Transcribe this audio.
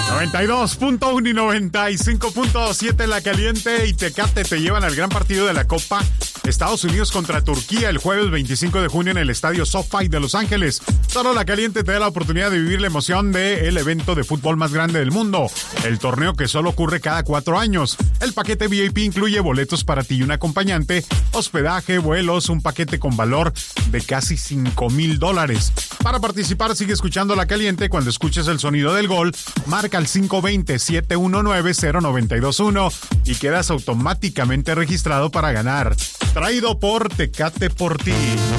92.1 y 95.7 La Caliente y Tecate te llevan al gran partido de la Copa Estados Unidos contra Turquía el jueves 25 de junio en el estadio SoFi de Los Ángeles. Solo La Caliente te da la oportunidad de vivir la emoción del evento de fútbol más grande del mundo, el torneo que solo ocurre cada 4 años. El paquete VIP incluye boletos para ti y un acompañante, hospedaje, vuelos, un paquete con valor de casi $5,000. Para participar, sigue escuchando La Caliente. Cuando escuches el sonido del gol, marca al 520-719-0921 y quedas automáticamente registrado para ganar. Traído por Tecate por ti.